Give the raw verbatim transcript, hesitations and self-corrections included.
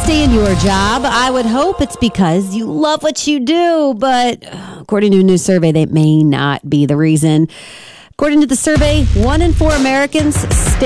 stay in your job? I would hope it's because you love what you do, but according to a new survey, that may not be the reason. According to the survey, one in four Americans stay